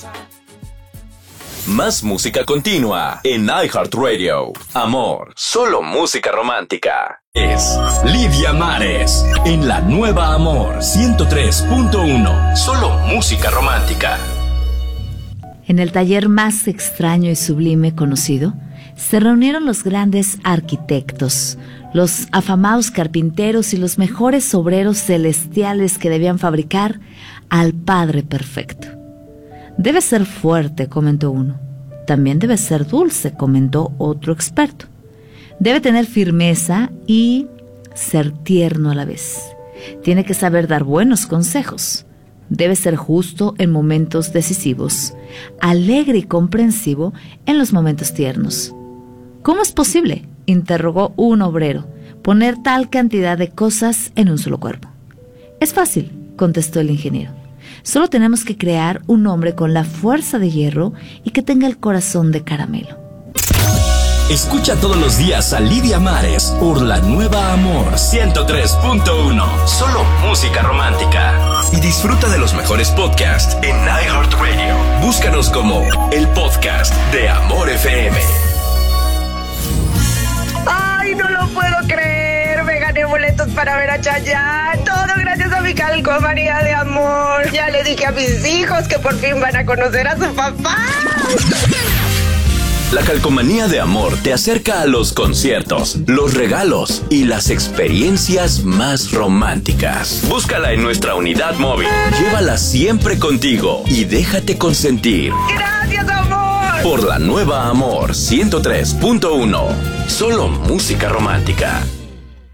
Más música continua en iHeartRadio. Amor, solo música romántica. Es Lidia Mares en la nueva Amor 103.1. Solo música romántica. En el taller más extraño y sublime conocido, se reunieron los grandes arquitectos, los afamados carpinteros y los mejores obreros celestiales que debían fabricar al Padre Perfecto. Debe ser fuerte, comentó uno. También debe ser dulce, comentó otro experto. Debe tener firmeza y ser tierno a la vez. Tiene que saber dar buenos consejos. Debe ser justo en momentos decisivos, alegre y comprensivo en los momentos tiernos. ¿Cómo es posible?, interrogó un obrero, poner tal cantidad de cosas en un solo cuerpo. Es fácil, contestó el ingeniero. Solo tenemos que crear un hombre con la fuerza de hierro y que tenga el corazón de caramelo. Escucha todos los días a Lidia Mares por la nueva Amor 103.1. Solo música romántica. Y disfruta de los mejores podcasts en iHeartRadio. Búscanos como el podcast de Amor FM. ¡Ay, no lo puedo creer! Me gané boletos para ver a Chayanne. Todo gracias a mi calcomanía de amor. Ya le dije a mis hijos que por fin van a conocer a su papá. La calcomanía de Amor te acerca a los conciertos, los regalos y las experiencias más románticas. Búscala en nuestra unidad móvil. Llévala siempre contigo y déjate consentir. ¡Gracias, amor! Por la nueva Amor 103.1. Solo música romántica.